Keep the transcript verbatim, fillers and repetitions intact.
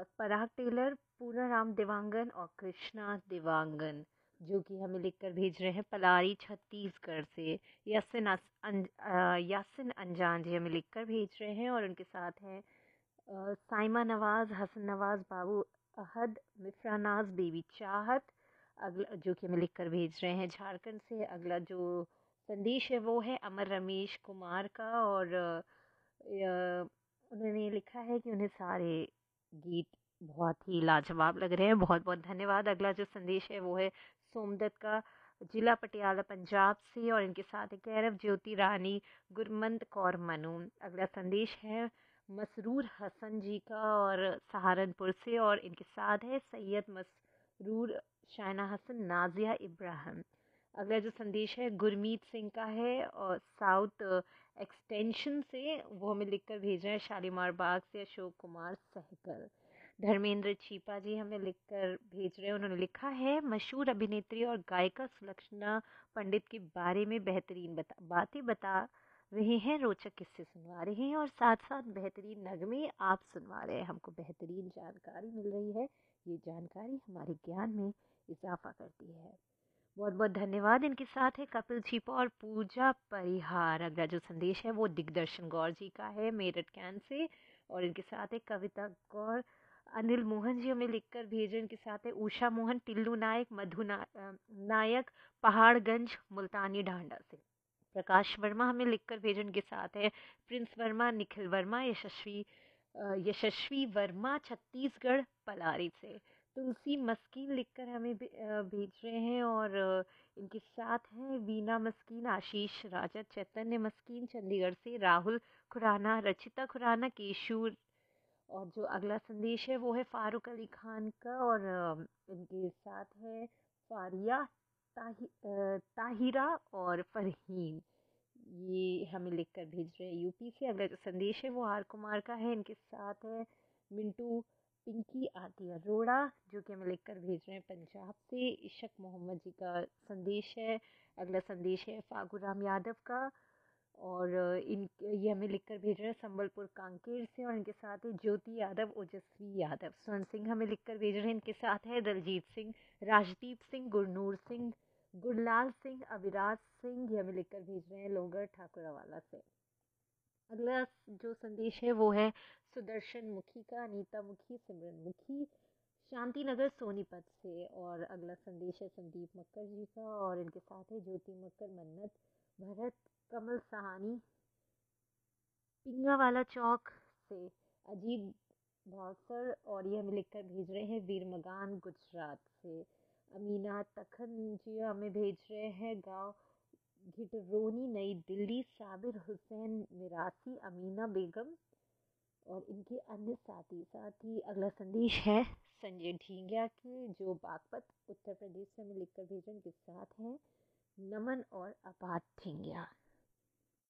पराग Taylor, Purnaram Dewangan और कृष्णा देवांगन, जो कि हमें लिखकर भेज रहे हैं पलारी छत्तीसगढ़ से। यासिन अस- अन, अ, यासिन अंजान जी हमें लिखकर भेज रहे हैं, और उनके साथ हैं अ, साइमा नवाज, हसन नवाज, बाबू अहद, मिफ्रा नाज, बेबी चाहत। अगला जो कि हमें लिखकर भेज रहे हैं झारखंड से। अगला जो संदेश है वो है अमर रमेश कुमार का, और अ, अ, उन्होंने लिखा है कि उन्हें सारे गीत बहुत ही लाजवाब लग रहे हैं। बहुत बहुत धन्यवाद। अगला जो संदेश है वो है सोमदत्त का, जिला पटियाला पंजाब से, और इनके साथ है कैरव ज्योति रानी, गुरमंत कौर मनु। अगला संदेश है मसरूर हसन जी का, और सहारनपुर से, और इनके साथ है सैयद मसरूर, शायना हसन, नाजिया इब्राहिम। अगला जो संदेश है गुरमीत सिंह का है, और साउथ एक्सटेंशन से, वो हमें लिखकर भेज रहे हैं शालीमार बाग से अशोक कुमार सहगल। धर्मेंद्र चीपा जी हमें लिखकर भेज रहे हैं। उन्होंने लिखा है मशहूर अभिनेत्री और गायिका सुलक्षणा पंडित के बारे में बेहतरीन बता बातें बता रहे हैं, रोचक किस्से सुनवा रहे हैं, और साथ साथ बेहतरीन नगमे आप सुनवा रहे हैं। हमको बेहतरीन जानकारी मिल रही है। ये जानकारी हमारे ज्ञान में इजाफा करती है। बहुत बहुत धन्यवाद। इनके साथ है कपिल छिपा और पूजा परिहार। अगला जो संदेश है वो दिग्दर्शन गौर जी का है, मेरठ कैन से, और इनके साथ है कविता गौर, अनिल मोहन जी हमें लिखकर भेजे। इनके साथ है उषा मोहन, टिल्लू नायक, मधु ना, अ, नायक, पहाड़गंज, मुल्तानी ढांडा से। प्रकाश वर्मा हमें लिखकर भेजे। इनके साथ है प्रिंस वर्मा, निखिल वर्मा, यशस्वी अ, यशस्वी वर्मा, छत्तीसगढ़ पलारी से। तुलसी मस्कीन लिखकर हमें भे- अ, भेज रहे हैं, और अ, इनके साथ हैं वीना मस्कीन, आशीष राजा, चैतन्य मस्कीन चंडीगढ़ से, राहुल खुराना, रचिता खुराना, केशूर। और जो अगला संदेश है वो है फारूक अली खान का, और अ, इनके साथ है फारिया, ताहि, अ, ताहिरा और फरहीन। ये हमें लिखकर भेज रहे हैं यूपी से। अगला जो संदेश है वो आर कुमार का है। इनके साथ है मिंटू, पिंकी, आरती अरोड़ा, जो कि हमें लिखकर भेज रहे हैं पंजाब से। इशक मोहम्मद जी का संदेश है। अगला संदेश है फागू राम यादव का, और अ, इन ये हमें लिखकर भेज रहे हैं संबलपुर कांकेर से, और इनके साथ है ज्योति यादव, ओजस्वी यादव। स्वर्ण सिंह हमें लिखकर भेज रहे हैं। इनके साथ है दलजीत सिंह, राजदीप सिंह, गुरनूर सिंह, गुरलाल सिंह, अविराज सिंह। ये हमें लिखकर भेज रहे हैं लोगर ठाकुरवाला से। अगला जो संदेश है वो है सुदर्शन मुखी का, अनीता मुखी, सिमरन मुखी, शांति नगर सोनीपत से। और अगला संदेश है संदीप मक्कर जी का, और इनके साथ है ज्योति मक्कर, मन्नत, भरत, कमल सहानी, पिंगावाला चौक से, अजीत भावसर, और ये हमें लिखकर भेज रहे हैं वीर मगान गुजरात से। अमीना तखन जी हमें भेज रहे हैं गांव घिटरोनी, नई दिल्ली। साबिर हुसैन मिरासी, अमीना बेगम, और इनके अन्य साथी। साथ ही अगला संदेश है संजय ढींगिया के, जो बागपत उत्तर प्रदेश से हमें लिखकर भेजने के साथ हैं नमन और अपात ढींगिया।